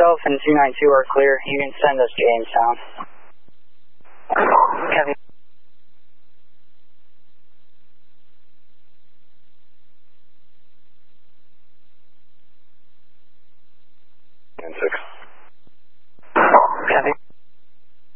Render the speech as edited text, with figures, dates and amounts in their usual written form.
yourself and 292 are clear. You can send us Jamestown. Copy.